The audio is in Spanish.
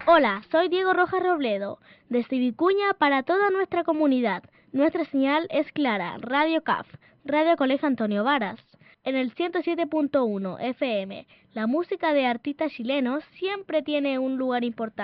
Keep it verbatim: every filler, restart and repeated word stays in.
Hola, soy Diego Rojas Robledo, desde Vicuña para toda nuestra comunidad. Nuestra señal es clara, Radio C A F, Radio Colegio Antonio Varas. En el ciento siete punto uno F M, la música de artistas chilenos siempre tiene un lugar importante.